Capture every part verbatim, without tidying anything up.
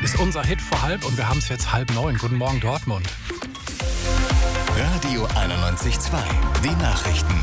ist unser Hit vor halb und wir haben es jetzt halb neun. Guten Morgen, Dortmund. Radio einundneunzig Komma zwei, die Nachrichten.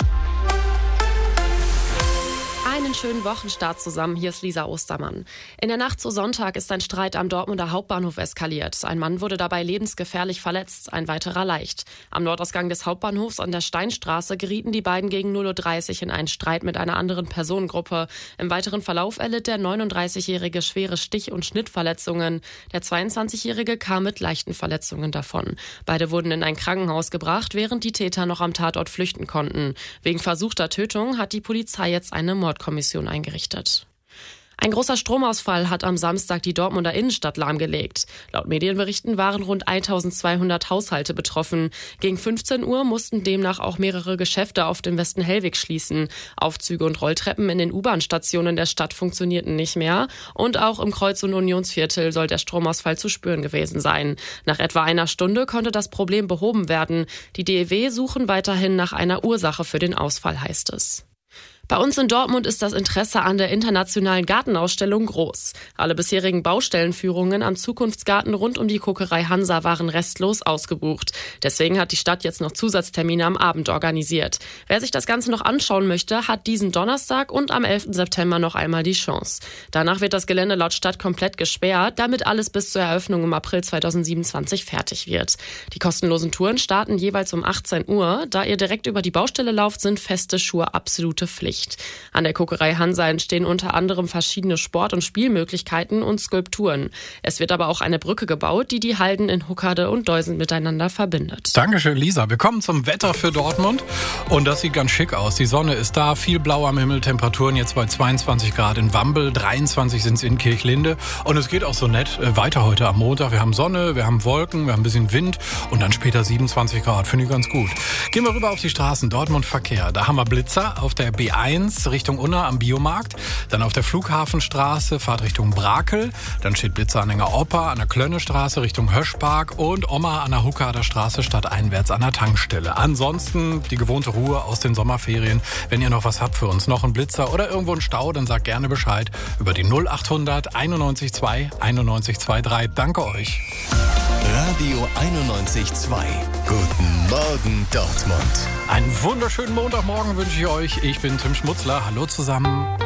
Einen schönen Wochenstart zusammen. Hier ist Lisa Ostermann. In der Nacht zu Sonntag ist ein Streit am Dortmunder Hauptbahnhof eskaliert. Ein Mann wurde dabei lebensgefährlich verletzt, ein weiterer leicht. Am Nordausgang des Hauptbahnhofs an der Steinstraße gerieten die beiden gegen null Uhr dreißig in einen Streit mit einer anderen Personengruppe. Im weiteren Verlauf erlitt der neununddreißigjährige schwere Stich- und Schnittverletzungen. Der zweiundzwanzigjährige kam mit leichten Verletzungen davon. Beide wurden in ein Krankenhaus gebracht, während die Täter noch am Tatort flüchten konnten. Wegen versuchter Tötung hat die Polizei jetzt eine Mordkommission eingerichtet. Ein großer Stromausfall hat am Samstag die Dortmunder Innenstadt lahmgelegt. Laut Medienberichten waren rund eintausendzweihundert Haushalte betroffen. Gegen fünfzehn Uhr mussten demnach auch mehrere Geschäfte auf dem Westen-Hellweg schließen. Aufzüge und Rolltreppen in den U-Bahn-Stationen der Stadt funktionierten nicht mehr. Und auch im Kreuz- und Unionsviertel soll der Stromausfall zu spüren gewesen sein. Nach etwa einer Stunde konnte das Problem behoben werden. Die D E W suchen weiterhin nach einer Ursache für den Ausfall, heißt es. Bei uns in Dortmund ist das Interesse an der internationalen Gartenausstellung groß. Alle bisherigen Baustellenführungen am Zukunftsgarten rund um die Kokerei Hansa waren restlos ausgebucht. Deswegen hat die Stadt jetzt noch Zusatztermine am Abend organisiert. Wer sich das Ganze noch anschauen möchte, hat diesen Donnerstag und am elften September noch einmal die Chance. Danach wird das Gelände laut Stadt komplett gesperrt, damit alles bis zur Eröffnung im April zweitausendsiebenundzwanzig fertig wird. Die kostenlosen Touren starten jeweils um achtzehn Uhr. Da ihr direkt über die Baustelle lauft, sind feste Schuhe absolute Pflicht. An der Kokerei Hansa entstehen unter anderem verschiedene Sport- und Spielmöglichkeiten und Skulpturen. Es wird aber auch eine Brücke gebaut, die die Halden in Huckade und Deusen miteinander verbindet. Dankeschön, Lisa. Wir kommen zum Wetter für Dortmund und das sieht ganz schick aus. Die Sonne ist da, viel blau am Himmel, Temperaturen jetzt bei zweiundzwanzig Grad in Wambel, dreiundzwanzig sind es in Kirchlinde und es geht auch so nett weiter heute am Montag. Wir haben Sonne, wir haben Wolken, wir haben ein bisschen Wind und dann später siebenundzwanzig Grad, finde ich ganz gut. Gehen wir rüber auf die Straßen, Dortmund Verkehr. Da haben wir Blitzer auf der B eins Richtung Unna am Biomarkt, dann auf der Flughafenstraße, Fahrt Richtung Brakel, dann steht Blitzer an der Oper, an der Klönnestraße Richtung Höschpark und Oma an der Huckader Straße stadteinwärts an der Tankstelle. Ansonsten die gewohnte Ruhe aus den Sommerferien. Wenn ihr noch was habt für uns, noch einen Blitzer oder irgendwo einen Stau, dann sagt gerne Bescheid über die null achthundert einundneunzig zwei einundneunzig dreiundzwanzig. Danke euch. Radio einundneunzig Komma zwei. Guten Morgen, Dortmund. Einen wunderschönen Montagmorgen wünsche ich euch. Ich bin Tim Schmutzler. Hallo zusammen.